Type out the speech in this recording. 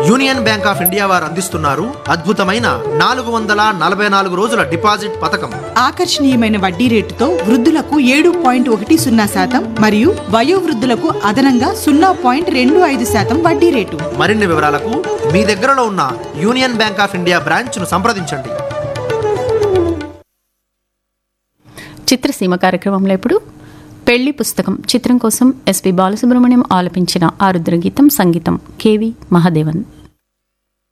Union bank of India వారు అందిస్తున్నారు అద్భుతమైన 444 రోజుల డిపాజిట్ పథకం. ఆకర్షణీయమైన వడ్డీ రేటుతో వృద్ధులకు 7.10% మరియు వయోవృద్ధులకు అదనంగా 0.25% వడ్డీ రేటు. మరిన్ని వివరాలకు మీ దగ్గరలో ఉన్న union bank of India branch ను సంప్రదించండి. చిత్రసీమ కార్యక్రమంలో ఇప్పుడు పెళ్లి పుస్తకం చిత్రం కోసం ఎస్పి బాలసుబ్రహ్మణ్యం ఆలపించిన ఆరుద్ర గీతం, సంగీతం కెవి మహాదేవన్.